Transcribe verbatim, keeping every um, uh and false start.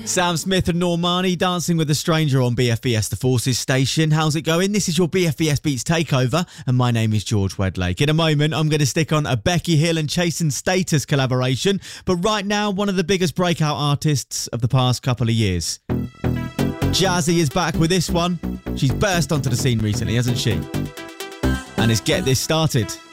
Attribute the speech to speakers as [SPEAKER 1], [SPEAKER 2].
[SPEAKER 1] Sam Smith and Normani dancing with a stranger on B F B S The Forces station. How's it going? This is your B F B S Beats Takeover, and my name is George Wedlake. In a moment, I'm going to stick on a Becky Hill and Chasen Status collaboration, but right now, one of the biggest breakout artists of the past couple of years. Jazzy is back with this one. She's burst onto the scene recently, hasn't she? And it's Get This Started.